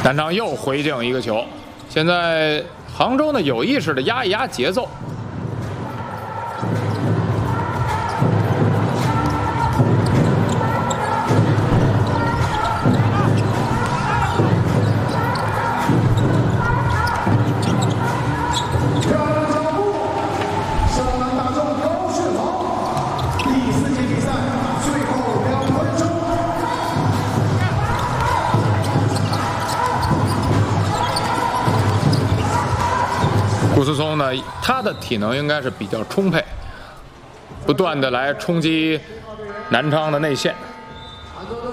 单场又回敬一个球，现在杭州呢有意识的压一压节奏。顾思聪呢，他的体能应该是比较充沛，不断的来冲击南昌的内线。